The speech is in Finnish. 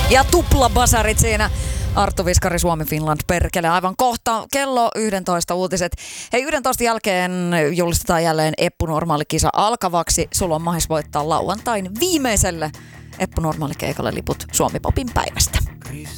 Ja tuplabasarit siinä. Arttu Viskari, Suomi Finland, perkele. Aivan kohta kello 11 uutiset. Hei, 11 jälkeen julistetaan jälleen Eppu Normaali kisa alkavaksi. Sulla on mahis voittaa lauantain viimeiselle Eppu Normaali keikalle liput Suomi Popin päivästä.